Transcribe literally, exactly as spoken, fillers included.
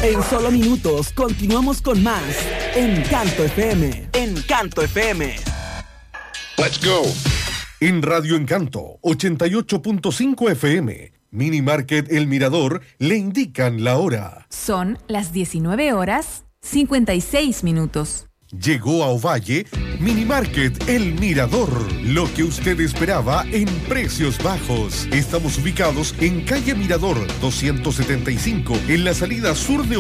En solo minutos continuamos con más Encanto F M. Encanto F M. Let's go. En Radio Encanto ochenta y ocho punto cinco F M, Mini Market El Mirador le indican la hora. Son las diecinueve horas cincuenta y seis minutos. Llegó a Ovalle Mini Market El Mirador, lo que usted esperaba en precios bajos. Estamos ubicados en calle Mirador doscientos setenta y cinco, en la salida sur de